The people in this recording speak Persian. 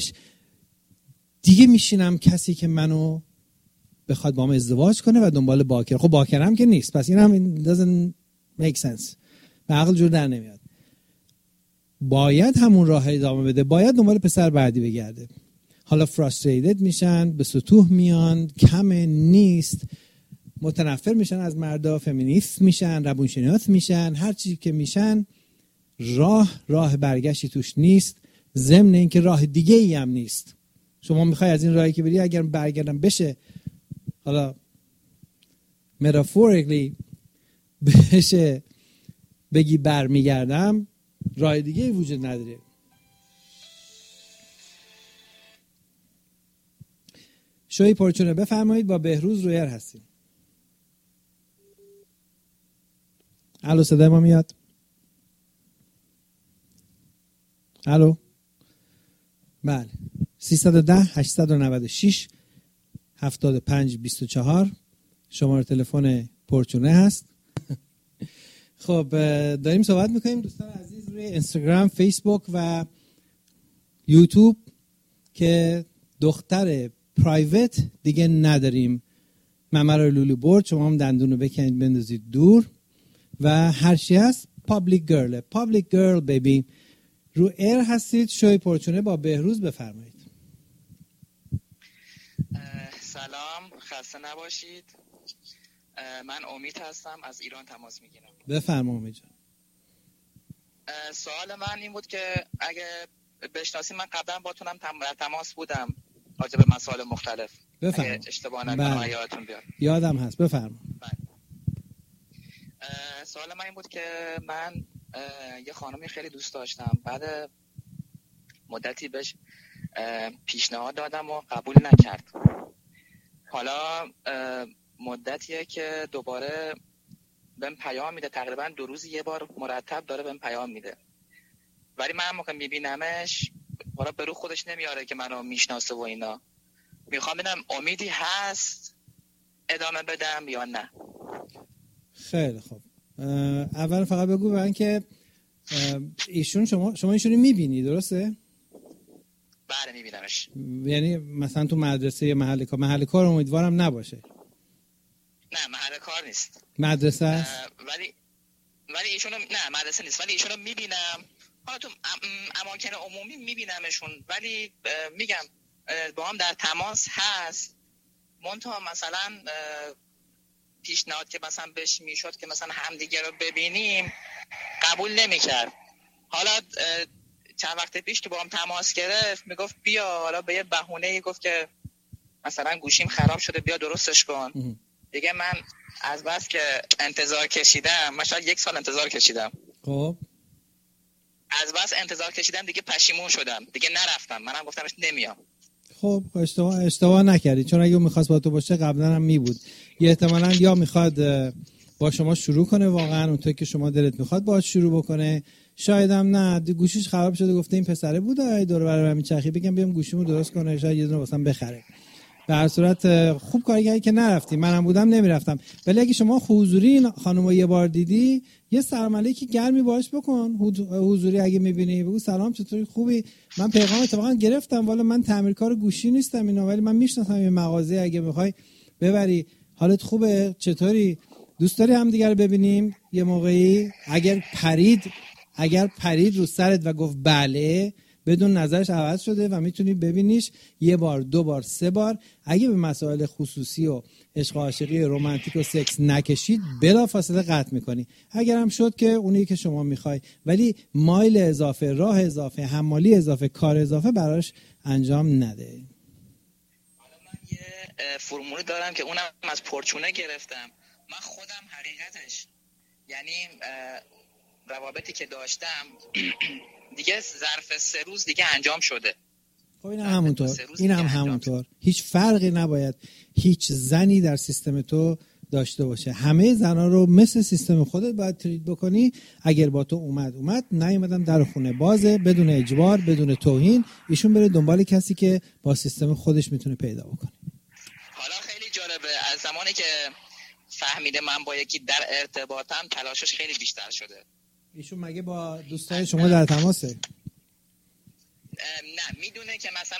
دیگه میشینم کسی که منو بخواد با من ازدواج کنه و دنبال باکر. خب باکرم که نیست، پس این هم doesn't make sense، به عقل جور در نمیاد. باید همون راه ادامه بده، باید دنبال پسر بعدی بگرده. حالا frustrated میشن، به سطوح میان، کم نیست، متنفر میشن از مردا، فمینیست میشن، روانشناس میشن، هر چیزی که میشن، راه برگشتی توش نیست. ضمن اینکه راه دیگه ای هم نیست. شما میخوای از این راهی که بری اگر برگردم بشه، حالا metaphorically بشه بگی برمیگردم، راه دیگه ای وجود نداره. شوی پرچونه بفرمایید، با بهروز رویر هستیم. الو صدای ما میاد؟ الو بله 310 896 75 24 شماره تلفن پرچونه هست. خب داریم صحبت میکنیم دوستان عزیز روی اینستاگرام، فیسبوک و یوتیوب که دختر پرایوت دیگه نداریم. ممر لولو برد، شما هم دندون رو بکنید بندازید دور و هر چی هست پابلیک گرل، پابلیک گرل بیبی. رو ایر هستید، شوی پرچونه با بهروز بفرمایید. سلام، خسته نباشید. من امید هستم، از ایران تماس میگیرم. بفرما امید جان. سوال من این بود که اگه بشناسید من قبلا باتونم تماس بودم راجع به مسائل مختلف. بفرما. اگه اشتباه نکنم یادتون بیاد. یادم هست، بفرما. سوال من این بود که من یه خانمی خیلی دوست داشتم، بعد مدتی بهش پیشنهاد دادم و قبول نکرد. حالا مدتیه که دوباره بهم پیام میده، تقریبا 2 روز یه بار مرتب داره بهم پیام میده، ولی من موقع میبینمش حالا به رو خودش نمیاره که منو میشناسه و اینا. میخوام ببینم امیدی هست ادامه بدم یا نه. خیلی خوب. اول فقط بگو برای اینکه ایشون شما ایشونو میبینی درسته؟ بله میبینمش. یعنی مثلا تو مدرسه یا محل کار امیدوارم نباشه. نه محل کار نیست، مدرسه است. ولی ایشونو نه مدرسه نیست، ولی ایشونو میبینم. حالا تو اماکن عمومی میبینمشون، ولی میگم با هم در تماس هست. منتها مثلا پیشنهاد که مثلا بهش میشد که مثلا همدیگه رو ببینیم قبول نمیکرد. حالا چند وقت پیش که با هم تماس گرفت میگفت بیا، حالا به یه بهونه‌ای گفت که مثلا گوشیم خراب شده بیا درستش کن. دیگه من از بس که انتظار کشیدم، مثلا 1 سال انتظار کشیدم. خب از بس انتظار کشیدم دیگه پشیمون شدم، دیگه نرفتم. منم گفتمش نمیام. خب اشتباه نکردی، چون اگه می‌خواست با تو باشه قبلا هم میبود. یه احتمالاً یا میخواد با شما شروع کنه واقعا اونطور که شما دلت میخواد باهاش شروع بکنه، شاید هم نه گوشیش خراب شده گفته این پسره بوده دور برای همین چرخی بگم بیام گوشیمو درست کنه، شاید یه دونه واسم بخره. به هر صورت خوب کاری کردی که نرفتی. منم بودم نمیرفتم. ولی اگه شما حضوری خانومو یه بار دیدی یه سلام علیکی گرمی باهاش بکن. حضوری اگه میبینی بگو سلام چطوری، خوبی؟ من پیغام اتفاقا گرفتم، والا من تعمیرکار گوشی نیستم اینا، ولی من میشناسم این مغازه، اگه میخوای ببری حالت خوبه، چطوری؟ دوست داری هم دیگه رو ببینیم یه موقعی؟ اگر پرید رو سرت و گفت بله، بدون نظرش عوض شده و میتونی ببینیش 1 بار 2 بار 3 بار. اگه به مسائل خصوصی و عشق و عاشقی رمانتیک و سکس نکشید بلافاصله قطع میکنی. اگر هم شد که اونی که شما میخوای، ولی مایل اضافه، راه اضافه، حمالی اضافه، کار اضافه براش انجام نده. حالا من یه فرمولی دارم که اونم از پرچونه گرفتم. من خودم حقیقتش یعنی روابطی که داشتم دیگه ظرف 3 روز دیگه انجام شده. خب این هم همونطور. هیچ فرقی نباید هیچ زنی در سیستم تو داشته باشه. همه زنا رو مثل سیستم خودت باید تریت بکنی. اگر با تو اومد، نیومدن در خونه بازه، بدون اجبار، بدون توهین. ایشون بره دنبال کسی که با سیستم خودش میتونه پیدا بکنه. حالا خیلی جالبه، از زمانی که فهمیده من با یکی در ارتباطم تلاشش خیلی بیشتر شده. ایشون مگه با دوستای شما در تماسه؟ نه میدونه که مثلا